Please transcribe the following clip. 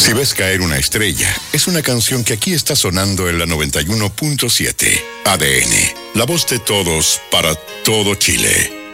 Si ves caer una estrella, es una canción que aquí está sonando en la 91.7. ADN, la voz de todos para todo Chile.